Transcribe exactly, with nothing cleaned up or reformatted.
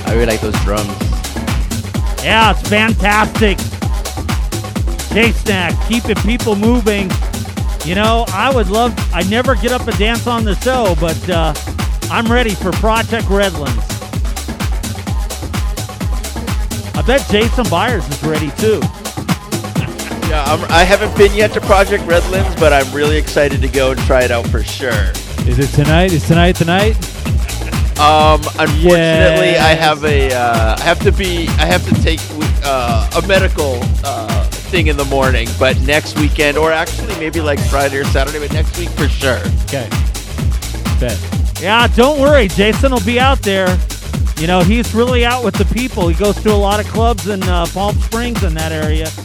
I really like those drums. Yeah, it's fantastic. J-Snack, keeping people moving. You know, I would love, I never get up and dance on the show, but uh, I'm ready for Project Redlands. I bet Jason Byers is ready too. Yeah, I'm, I haven't been yet to Project Redlands, but I'm really excited to go and try it out for sure. Is it tonight? Is tonight tonight? Um, unfortunately, Yes. I have a, uh, I have to be, I have to take uh, a medical uh, thing in the morning, but next weekend, or actually maybe like Friday or Saturday, but next week for sure. Okay. Bet. Yeah, don't worry. Jason will be out there. You know, he's really out with the people. He goes to a lot of clubs in uh, Palm Springs in that area.